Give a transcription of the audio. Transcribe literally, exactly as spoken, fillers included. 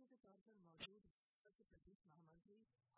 अतिथि के तौर पर मौजूद सत्य प्रतीक महामंत्री